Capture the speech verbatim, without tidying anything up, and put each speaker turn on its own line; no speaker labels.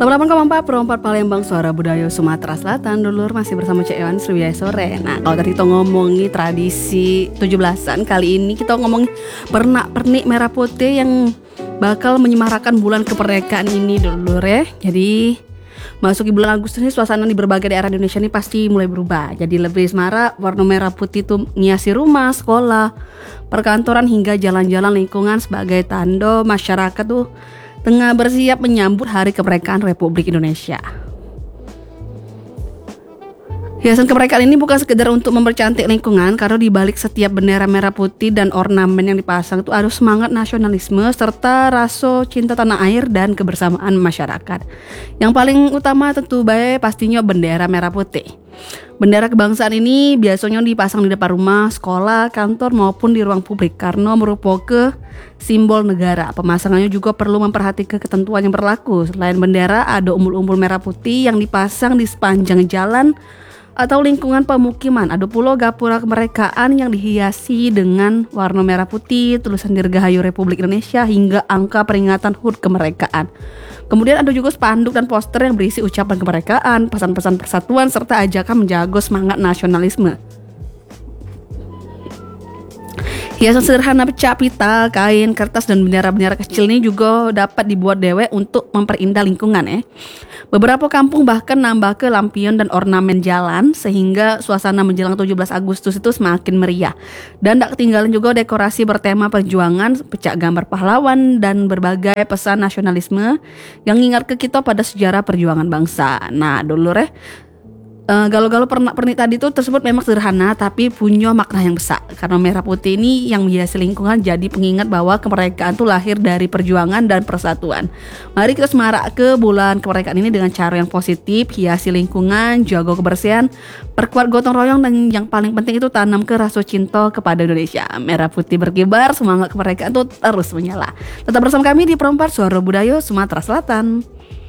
Selamat malam Pak, perempat Palembang Suara Budaya Sumatera Selatan. Dulur masih bersama Cek Ewan Sriwijaya Sore. Nah, kalau tadi kita ngomongi tradisi tujuh belasan, kali ini kita ngomongin pernak-pernik merah putih yang bakal menyemarakan bulan kemerdekaan ini dulur ya. Jadi masuki bulan Agustus ini suasana di berbagai daerah di Indonesia ini pasti mulai berubah. Jadi lebih semarak, warna merah putih itu menghiasi rumah, sekolah, perkantoran hingga jalan-jalan lingkungan sebagai tanda masyarakat tuh tengah bersiap menyambut Hari Kemerdekaan Republik Indonesia. Hiasan kemerdekaan ini bukan sekedar untuk mempercantik lingkungan, karena di balik setiap bendera merah putih dan ornamen yang dipasang itu ada semangat nasionalisme serta rasa cinta tanah air dan kebersamaan masyarakat. Yang paling utama tentu baik pastinya bendera merah putih. Bendera kebangsaan ini biasanya dipasang di depan rumah, sekolah, kantor maupun di ruang publik karena merupakan simbol negara. Pemasangannya juga perlu memperhatikan ketentuan yang berlaku. Selain bendera, ada umbul-umbul merah putih yang dipasang di sepanjang jalan atau lingkungan pemukiman. Ada pula gapura kemerdekaan yang dihiasi dengan warna merah putih, tulisan Dirgahayu Republik Indonesia hingga angka peringatan H U T kemerdekaan. Kemudian ada juga spanduk dan poster yang berisi ucapan kemerdekaan, pesan-pesan persatuan serta ajakan menjaga semangat nasionalisme. Hiasan sederhana pecah pita, kain, kertas, dan bendera-bendera kecil ini juga dapat dibuat dewek untuk memperindah lingkungan ya. Beberapa kampung bahkan nambah ke lampion dan ornamen jalan sehingga suasana menjelang tujuh belas Agustus itu semakin meriah. Dan tak ketinggalan juga dekorasi bertema perjuangan, pecah gambar pahlawan, dan berbagai pesan nasionalisme yang ingat ke kita pada sejarah perjuangan bangsa. Nah dulu ya, Uh, galau-galau pernak-pernik tadi itu tersebut memang sederhana tapi punya makna yang besar. Karena merah putih ini yang menghiasi lingkungan jadi pengingat bahwa kemerdekaan itu lahir dari perjuangan dan persatuan. Mari kita semarak ke bulan kemerdekaan ini dengan cara yang positif, hiasi lingkungan, jaga kebersihan, perkuat gotong royong, dan yang paling penting itu tanam ke rasa cinta kepada Indonesia. Merah putih berkibar, semangat kemerdekaan itu terus menyala. Tetap bersama kami di Perempat Suara Budaya Sumatera Selatan.